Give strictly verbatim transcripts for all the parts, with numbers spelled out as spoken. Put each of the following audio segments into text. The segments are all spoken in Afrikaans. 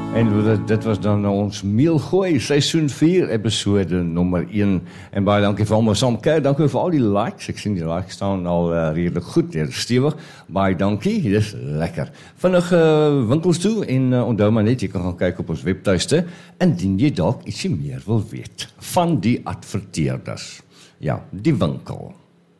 En dit, dit was dan ons Meelgooi seisoen vier episode nummer een. En baie dankie vir almal saam kyk. Dankie vir al die likes. Ek sien die likes staan al uh, redelik goed, dit is stewig. Baie dankie. Dit is lekker. Vinnig uh, winkels toe en uh, onthou maar net jy kan gaan kyk op ons webtuiste indien jy dalk ietsie meer wil weet van die adverteerders. Ja, die winkel.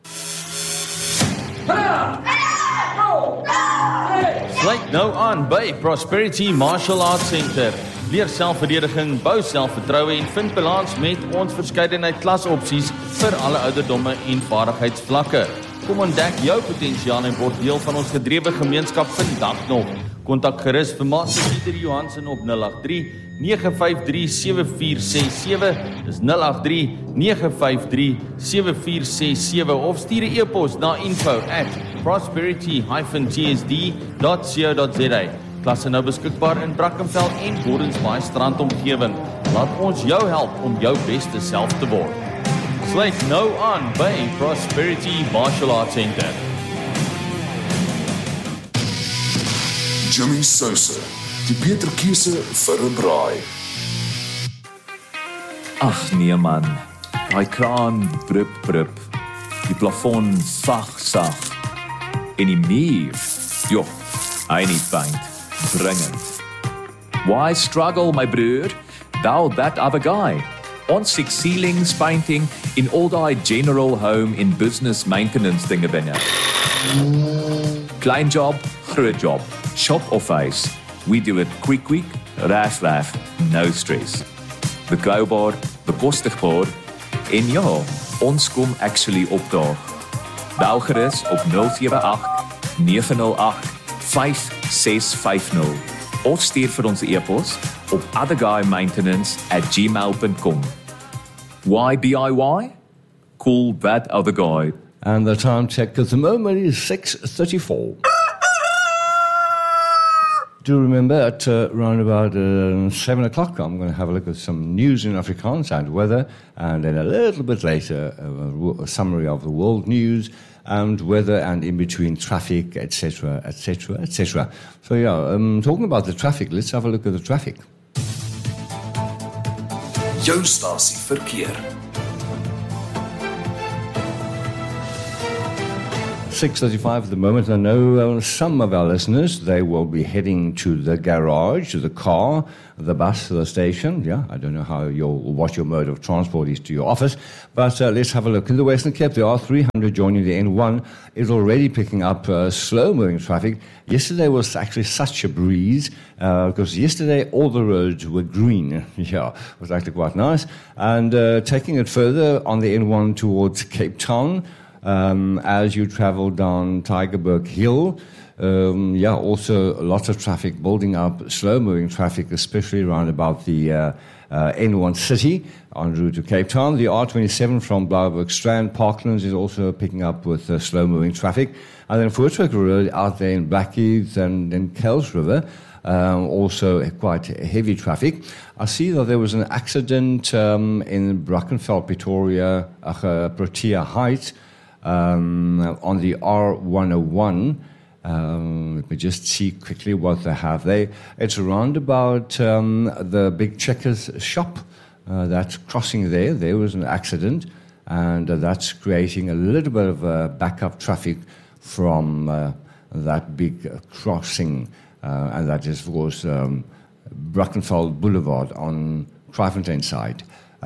Sluit nou aan by Prosperity Martial Arts Center. Leer selfverdediging, bou selfvertroue en vind balans met ons verskeidenheid klasopsies vir alle ouderdomme en vaardigheidsvlakke. Kom ontdek jou potensiaal en word deel van ons gedrewe gemeenskap vandag nog. Kontak gerus vir Master Pieter Johansen op nul agt drie, nege vyf drie, sewe vier ses sewe. Dis nul agt drie, nege vyf drie, sewe vier ses sewe of stuur 'n e-pos na info at prosperity dash t s d dot co dot z a. Klasse nou beskikbaar in Brackenfell en Gordonsbaai strandomgewing. Laat ons jou help om jou beste self te word. Sluit nou aan by Prosperity Martial Arts Center. Jimmy Sosa, die beter keuse vir 'n braai. Ag nee man, daai kraan brup brup, die plafon sag sag, en die muur, joh, hy nie paint, dringend. Why struggle my broer, thou that other guy? Ons six ceilings painting in all die general home in business maintenance dinge binne. Klein job, groot job. Shop or face, we do it quick quick, raf raf, no stress. Betrouwbaar, bekostigbaar, en ja, ons kom actually opdaag. Bel gerus op nul sewe agt, nege nul agt, vyf ses vyf nul of stuur vir ons e-pos op otherguymaintenance at gmail dot com. Why D I Y? Call that other guy. And the time check at the moment is six thirty-four. Do remember at uh, around about uh, seven o'clock I'm going to have a look at some news in Afrikaans and weather, and then a little bit later uh, a summary of the world news and weather, and in between traffic, et cetera, et cetera, et cetera. So yeah, um, talking about the traffic, let's have a look at the traffic. Jou stasie verkeer. six thirty-five at the moment. I know uh, some of our listeners, they will be heading to the garage, to the car, the bus, the station. Yeah, I don't know how your what your mode of transport is to your office, but uh, let's have a look. In the Western Cape, there are three hundred joining the N one. It's already picking up uh, slow-moving traffic. Yesterday was actually such a breeze, uh, because yesterday all the roads were green. Yeah, it was actually quite nice. And uh, taking it further on the N one towards Cape Town, Um, as you travel down Tygerberg Hill, um, yeah, also lots of traffic building up, slow-moving traffic, especially around about the uh, uh, N one City en route to Cape Town. The R twenty-seven from Blouberg Strand, Parklands is also picking up with uh, slow-moving traffic. And then Voortrekker Road out there in Blackheath and then Kells River, um, also quite heavy traffic. I see that there was an accident um, in Brackenfell, Pretoria, uh, Protea Heights, Um, on the R one oh one. Um, let me just see quickly what they have there. It's around about um, the Big Checkers shop uh, that's crossing there. There was an accident, and uh, that's creating a little bit of uh, backup traffic from uh, that big uh, crossing, uh, and that is, of course, um, Brackenfell Boulevard on Kraaifontein side.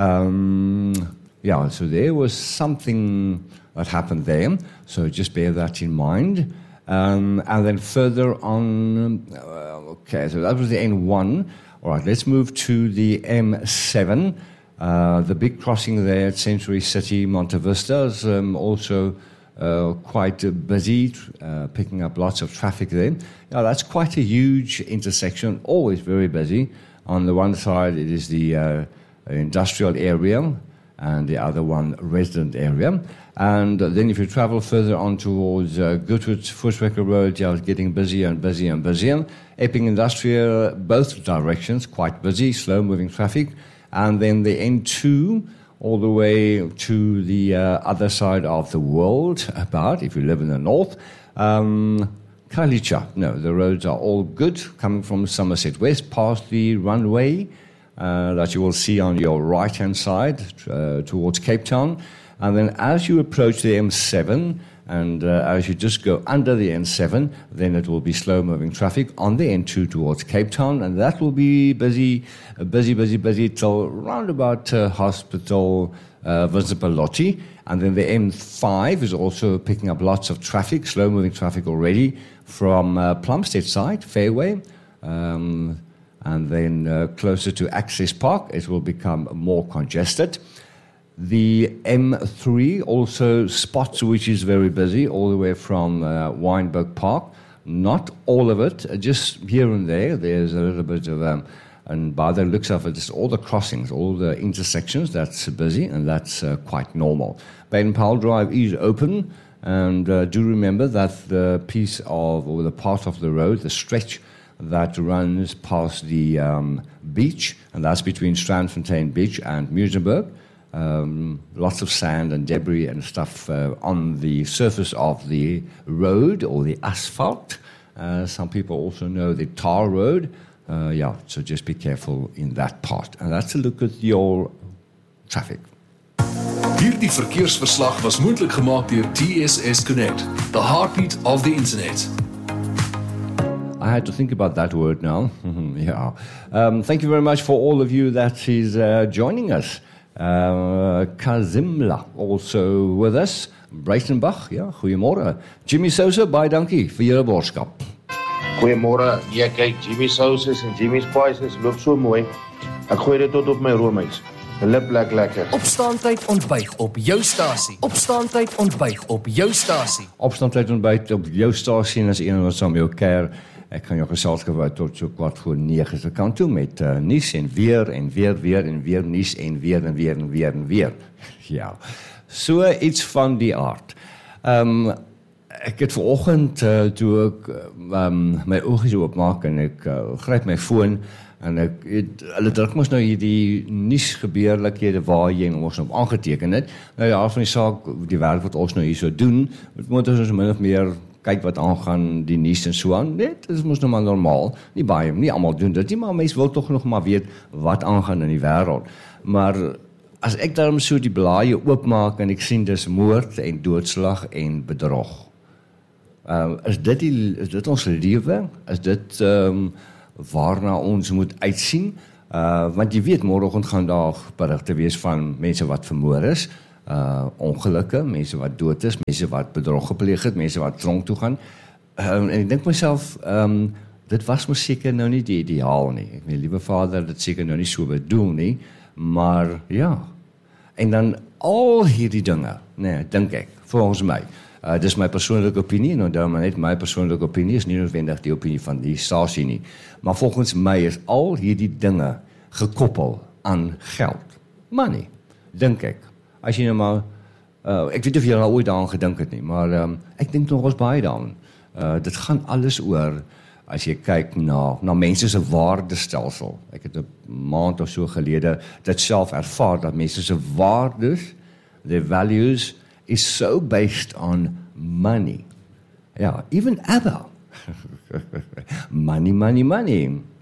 Um, yeah, so there was something that happened there, so just bear that in mind. Um, and then further on, uh, okay, so that was the N one. All right, let's move to the M seven. Uh, the big crossing there at Century City, Monte Vista is um, also uh, quite uh, busy, uh, picking up lots of traffic there. Now, that's quite a huge intersection, always very busy. On the one side, it is the uh, industrial area, and the other one, resident area. And then if you travel further on towards uh, Goodwood, Voortrekker Road, yeah, it's getting busier and busier and busier. Epping Industrial, both directions, quite busy, slow-moving traffic. And then the N two, all the way to the uh, other side of the world, about, if you live in the north. Um, Khayelitsha, no, the roads are all good, coming from Somerset West past the runway uh, that you will see on your right-hand side uh, towards Cape Town. And then as you approach the M seven, and uh, as you just go under the N seven, then it will be slow-moving traffic on the N two towards Cape Town, and that will be busy, uh, busy, busy, busy till round about uh, Hospital uh, Visipalotti. And then the M five is also picking up lots of traffic, slow-moving traffic already from uh, Plumstead side, Fairway, um, and then uh, closer to Access Park, it will become more congested. The M three also spots which is very busy all the way from uh, Wynberg Park. Not all of it, just here and there. There's a little bit of, um, and by the looks of it, it's all the crossings, all the intersections that's busy, and that's uh, quite normal. Baden-Powell Drive is open, and uh, do remember that the piece of, or the part of the road, the stretch that runs past the um, beach, and that's between Strandfontein Beach and Muizenberg. Um, lots of sand and debris and stuff uh, on the surface of the road or the asphalt. Uh, some people also know the tar road. Uh, yeah, so just be careful in that part. And that's a look at your traffic. Hierdie verkeersverslag was moontlik gemaak deur T S S Connect, the heartbeat of the internet. I had to think about that word now. yeah. Um, thank you very much for all of you that is uh, joining us. Uh, Kazimla also with us. Breitenbach, ja, goeiemôre. Jimmy Sousa, baie dankie vir julle boodskap. Goeiemôre. Ja, kyk, Jimmy Sousa en Jimmy Spices loop so mooi. Ek gooi dit tot op my roomys. Lip lek lekker. Opstaantyd ontbyt op jou stasie. Opstaantyd ontbyt op jou stasie. Opstaantyd ontbyt op jou stasie en as een wat saam jou keer. Ek kan jou geselskap hou tot so kwart voor nege se kant toe met uh, nuus en weer en weer weer en weer nuus en weer en weer en weer en weer. ja, so iets van die aard. Um, ek het vanoggend uh, toe ek um, my oogies oopmaak en ek uh, gryp my foon en ek het, hulle druk mos nou hierdie nuusgebeurlikhede waar jy ons op aangeteken het. Nou ja, van die saak, die werk wat ons nou hier so doen, moet ons min of meer kyk wat aangaan, die nuus en so aan. Net, dit is mos nou maar normaal. Nie baie, nie almal doen dit nie, maar mense wil tog nog maar weet wat aangaan in die wêreld. Maar as ek daarom so die blaaie oopmaak en ek sien dis moord en doodslag en bedrog. Um, is dit die, is dit ons lewe? Is dit um, waarna ons moet uitsien? Uh, want jy weet, môreoggend gaan daar berigte wees van mense wat vermoor is. Uh, ongelukke, mense wat dood is, mense wat bedrog gepleeg het, mense wat tronk toe gaan. Um, en ek dink myself, um, dit was mos seker nou nie die ideaal nie. Ek weet, liewe Vader, dit seker nou nie so bedoel nie, maar ja. En dan al hierdie dinge, nee, dink ek, volgens my, uh, dis my persoonlike opinie, en onthou maar net my persoonlike opinie is nie noodwendig die opinie van die stasie nie, maar volgens my is al hierdie dinge gekoppel aan geld. Money, dink ek. As jy nou maar, uh, ek weet nie of jy nou ooit daaraan gedink het nie, maar um, ek dink nog ons baie daaraan. Uh, dit gaan alles oor, as jy kyk na, na mense se waardestelsel. Ek het 'n maand of so gelede dit self ervaar, dat mense se waardes, their values, is so based on money. Ja, even ABBA. money, money, money.